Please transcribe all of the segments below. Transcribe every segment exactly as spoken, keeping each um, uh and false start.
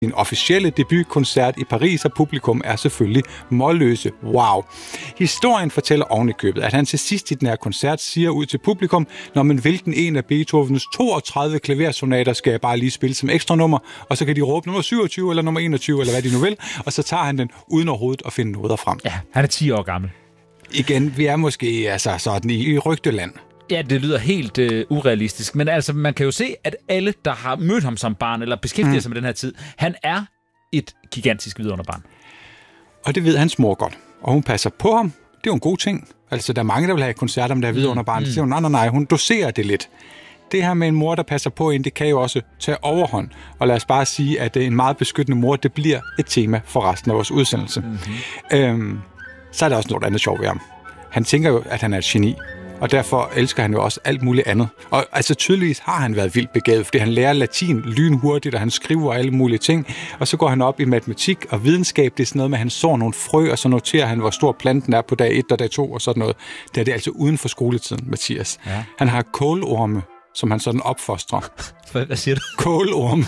sin officielle debutkoncert i Paris, og publikum er selvfølgelig målløse. Wow! Historien fortæller ovenikøbet, at han til sidst i den her koncert siger ud til publikum, når man hvilken en af Beethovens toogtredive klaversonater skal jeg bare lige spille som ekstra nummer, og så kan de råbe nummer syvogtyve eller nummer enogtyve, eller hvad de nu vil, og så tager han den uden overhovedet at finde noder frem. Ja, han er ti år gammel. Igen, vi er måske altså sådan i, i rygteland. Ja, det lyder helt øh, urealistisk, men altså, man kan jo se, at alle, der har mødt ham som barn, eller beskæftiger mm. sig med den her tid, han er et gigantisk vidunderbarn. Og det ved hans mor godt, og hun passer på ham. Det er jo en god ting. Altså, der er mange, der vil have koncerter med der vidunderbarn. Mm. Så siger hun, nej, nej, nej, hun doserer det lidt. Det her med en mor, der passer på en, det kan jo også tage overhånd. Og lad os bare sige, at en meget beskyttende mor, det bliver et tema for resten af vores udsendelse. Mm-hmm. Øhm, så er der også noget andet sjovt ved ham. Han tænker jo, at han er et geni. Og derfor elsker han jo også alt muligt andet. Og altså tydeligvis har han været vildt begavet, fordi han lærer latin lynhurtigt, og han skriver alle mulige ting. Og så går han op i matematik og videnskab. Det er sådan noget med, at han sår nogle frø, og så noterer han, hvor stor planten er på dag et og dag to og sådan noget. Det er det altså uden for skoletiden, Mathias. Ja. Han har kålorme, som han sådan opfostrer. Hvad siger du? Kålorme.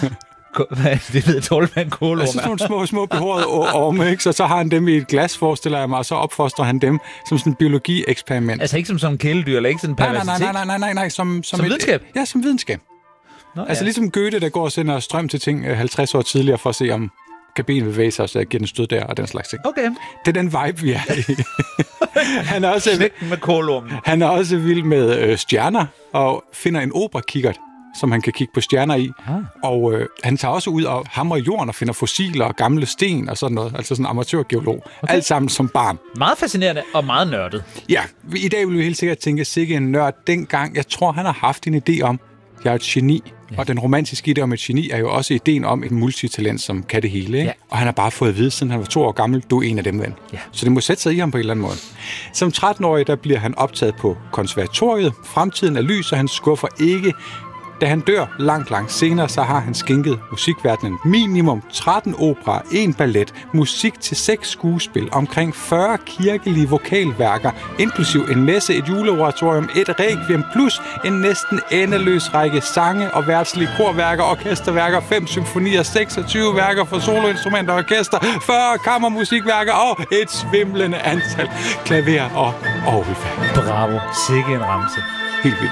Det ved dårligt, hvad en kålorme er. Altså sådan nogle små, små behårede orme, ikke? Så, så har han dem i et glas, forestiller jeg mig, og så opfostrer han dem som sådan en biologi-eksperiment. Altså ikke som sådan en kæledyr, eller ikke sådan en perversitet? Nej, nej, nej, nej, nej, nej, som... Som, som videnskab? Et, ja, som videnskab. Nå, altså ja. Ligesom Goethe, der går og sender strøm til ting halvtreds år tidligere, for at se, om kan benet bevæge sig, så jeg giver den stød der, og den slags ting. Okay. Det er den vibe, vi er i. han er også, med kålormen. Han er også vild med øh, stjerner, og finder en opera-kikkert, som han kan kigge på stjerner i. Ah. Og øh, han tager også ud og hamrer jorden og finder fossiler og gamle sten og sådan noget. Altså sådan en amatørgeolog. Okay. Alt sammen som barn. Meget fascinerende og meget nørdet. Ja, i dag vil vi helt sikkert tænke, sikke en nørd dengang. Jeg tror, han har haft en idé om, jeg er et geni. Ja. Og den romantiske idé om et geni er jo også ideen om et multitalent, som kan det hele. Ikke? Ja. Og han har bare fået at vide, siden han var to år gammel, du er en af dem, ven. Ja. Så det må sætte sig i ham på en eller anden måde. Som tretten-årig, der bliver han optaget på konservatoriet. Fremtiden er lys, og han skuffer ikke. Da han dør langt, langt senere, så har han skænket musikverdenen minimum tretten opera, en ballet, musik til seks skuespil, omkring fyrre kirkelige vokalværker, inklusiv en messe, et juleoratorium, et requiem, plus en næsten endeløs række sange og værtslige korværker, orkesterværker, fem symfonier, seksogtyve værker for soloinstrumenter og orkester, fyrre kammermusikværker og et svimlende antal klaver og orgelværker. Bravo. Sikke en ramse. Helt vildt.